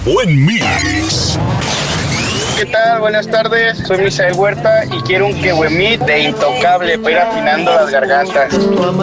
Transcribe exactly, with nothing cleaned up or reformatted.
buen mix. ¿Qué tal? Buenas tardes, soy Misael Huerta y quiero un Quehue Meat de Intocable para ir afinando las gargantas.